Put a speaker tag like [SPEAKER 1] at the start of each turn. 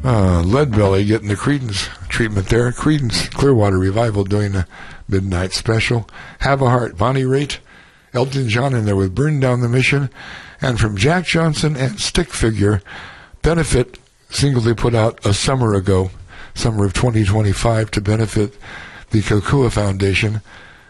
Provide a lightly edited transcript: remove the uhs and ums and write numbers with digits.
[SPEAKER 1] Leadbelly getting the Creedence treatment there. Creedence Clearwater Revival doing a midnight special. Have a Heart, Bonnie Raitt, Elton John in there with Burn Down the Mission. And from Jack Johnson and Stick Figure, Benefit single they put out a summer ago, summer of 2025, to benefit the Kokua Foundation.